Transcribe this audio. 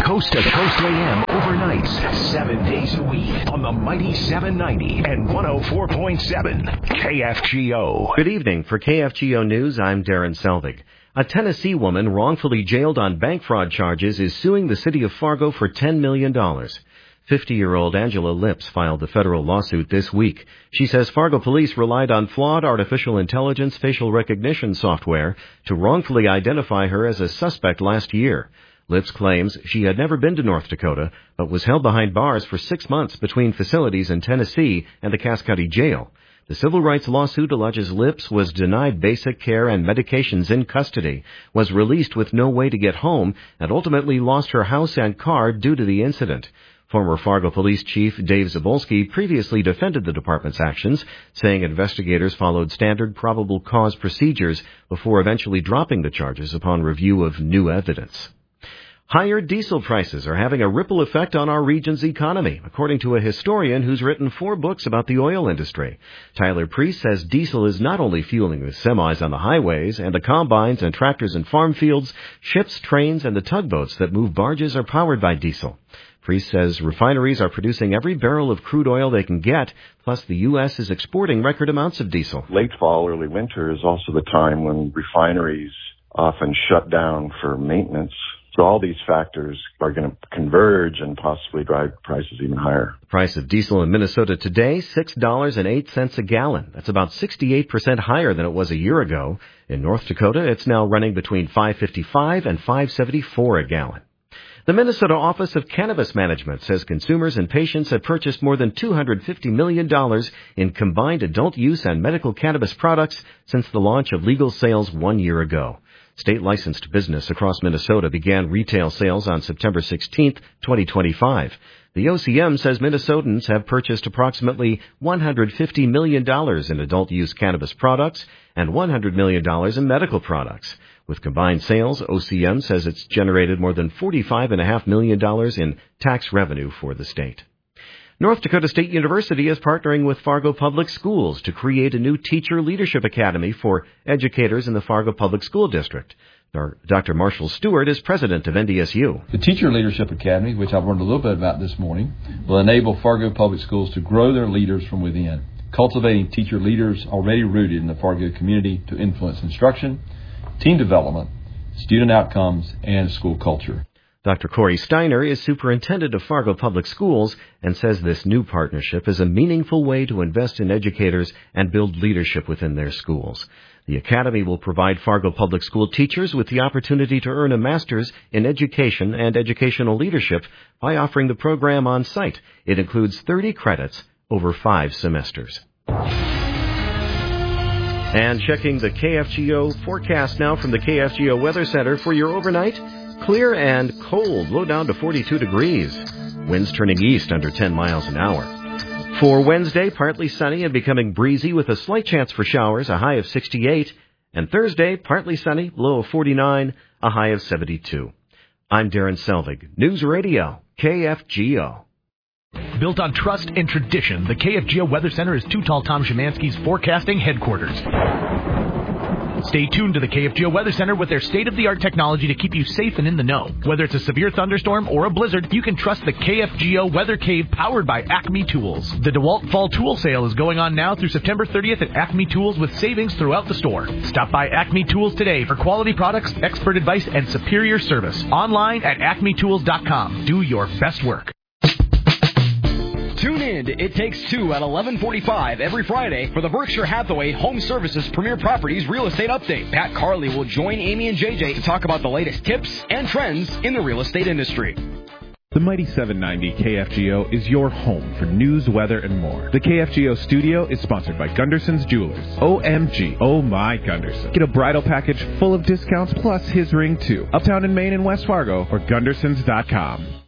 Coast to Coast AM overnights, 7 days a week on the mighty 790 and 104.7 KFGO. Good evening. For KFGO News, I'm Darren Selvig. A Tennessee woman wrongfully jailed on bank fraud charges is suing the city of Fargo for $10 million. 50-year-old Angela Lips filed the federal lawsuit this week. She says Fargo police relied on flawed artificial intelligence facial recognition software to wrongfully identify her as a suspect last year. Lips claims she had never been to North Dakota, but was held behind bars for 6 months between facilities in Tennessee and the Cass County Jail. The civil rights lawsuit alleges Lips was denied basic care and medications in custody, was released with no way to get home, and ultimately lost her house and car due to the incident. Former Fargo Police Chief Dave Zabolski previously defended the department's actions, saying investigators followed standard probable cause procedures before eventually dropping the charges upon review of new evidence. Higher diesel prices are having a ripple effect on our region's economy, according to a historian who's written 4 books about the oil industry. Tyler Priest says diesel is not only fueling the semis on the highways and the combines and tractors in farm fields, ships, trains, and the tugboats that move barges are powered by diesel. Priest says refineries are producing every barrel of crude oil they can get, plus the U.S. is exporting record amounts of diesel. Late fall, early winter is also the time when refineries often shut down for maintenance. So all these factors are going to converge and possibly drive prices even higher. The price of diesel in Minnesota today, $6.08 a gallon. That's about 68% higher than it was a year ago. In North Dakota, it's now running between $5.55 and $5.74 a gallon. The Minnesota Office of Cannabis Management says consumers and patients have purchased more than $250 million in combined adult use and medical cannabis products since the launch of legal sales 1 year ago. State-licensed business across Minnesota began retail sales on September 16, 2025. The OCM says Minnesotans have purchased approximately $150 million in adult-use cannabis products and $100 million in medical products. With combined sales, OCM says it's generated more than $45.5 million in tax revenue for the state. North Dakota State University is partnering with Fargo Public Schools to create a new teacher leadership academy for educators in the Fargo Public School District. Dr. Marshall Stewart is president of NDSU. The Teacher Leadership Academy, which I've learned a little bit about this morning, will enable Fargo Public Schools to grow their leaders from within, cultivating teacher leaders already rooted in the Fargo community to influence instruction, team development, student outcomes, and school culture. Dr. Corey Steiner is superintendent of Fargo Public Schools and says this new partnership is a meaningful way to invest in educators and build leadership within their schools. The academy will provide Fargo Public School teachers with the opportunity to earn a master's in education and educational leadership by offering the program on site. It includes 30 credits over 5 semesters. And checking the KFGO forecast now from the KFGO Weather Center for your overnight. Clear and cold, low down to 42 degrees. Winds turning east under 10 miles an hour. For Wednesday, partly sunny and becoming breezy with a slight chance for showers, a high of 68. And Thursday, partly sunny, low of 49, a high of 72. I'm Darren Selvig, News Radio, KFGO. Built on trust and tradition, the KFGO Weather Center is Too Tall Tom Szymanski's forecasting headquarters. Stay tuned to the KFGO Weather Center with their state-of-the-art technology to keep you safe and in the know. Whether it's a severe thunderstorm or a blizzard, you can trust the KFGO Weather Cave powered by Acme Tools. The DeWalt Fall Tool Sale is going on now through September 30th at Acme Tools with savings throughout the store. Stop by Acme Tools today for quality products, expert advice, and superior service. Online at acmetools.com. Do your best work. Tune in to It Takes Two at 11:45 every Friday for the Berkshire Hathaway Home Services Premier Properties Real Estate Update. Pat Carley will join Amy and JJ to talk about the latest tips and trends in the real estate industry. The Mighty 790 KFGO is your home for news, weather, and more. The KFGO studio is sponsored by Gunderson's Jewelers. OMG, oh my Gunderson. Get a bridal package full of discounts plus his ring too. Uptown in Maine and West Fargo or Gundersons.com.